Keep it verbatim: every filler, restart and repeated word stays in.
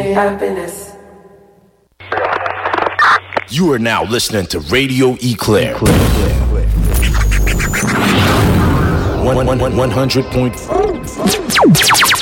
happiness. You are now listening to Radio Eclair. one hundred point four